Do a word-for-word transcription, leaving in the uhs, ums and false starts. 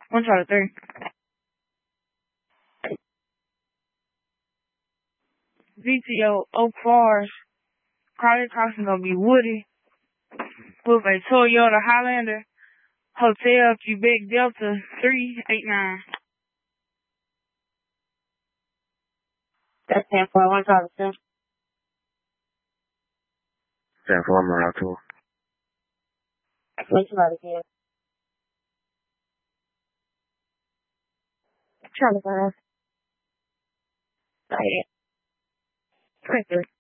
One Charlie three. V T O Oak Forest. Carly Crossing gonna be Woody with a Toyota Highlander. Hotel Quebec Delta three eight nine. That's ten four one Charlie two. ten four Morale two. Make somebody here. Charlie five. Right. Quickly.